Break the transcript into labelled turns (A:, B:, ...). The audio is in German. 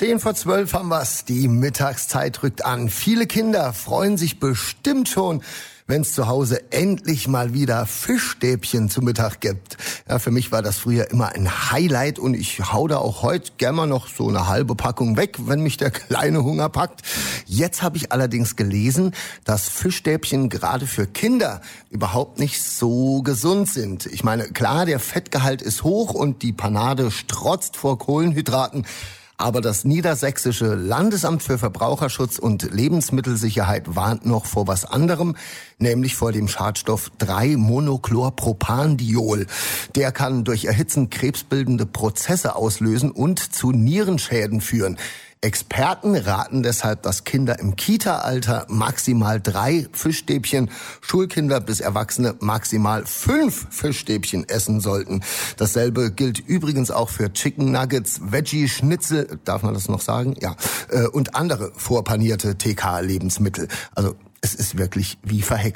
A: 10:10 haben wir's. Die Mittagszeit rückt an. Viele Kinder freuen sich bestimmt schon, wenn's zu Hause endlich mal wieder Fischstäbchen zu Mittag gibt. Ja, für mich war das früher immer ein Highlight und ich hau da auch heute gerne mal noch so eine halbe Packung weg, wenn mich der kleine Hunger packt. Jetzt habe ich allerdings gelesen, dass Fischstäbchen gerade für Kinder überhaupt nicht so gesund sind. Ich meine, klar, der Fettgehalt ist hoch und die Panade strotzt vor Kohlenhydraten. Aber das Niedersächsische Landesamt für Verbraucherschutz und Lebensmittelsicherheit warnt noch vor was anderem, nämlich vor dem Schadstoff 3-Monochlorpropandiol. Der kann durch Erhitzen krebsbildende Prozesse auslösen und zu Nierenschäden führen. Experten raten deshalb, dass Kinder im Kita-Alter maximal 3 Fischstäbchen, Schulkinder bis Erwachsene maximal 5 Fischstäbchen essen sollten. Dasselbe gilt übrigens auch für Chicken Nuggets, Veggie-Schnitzel, darf man das noch sagen? Ja, und andere vorpanierte TK-Lebensmittel. Also es ist wirklich wie verhext.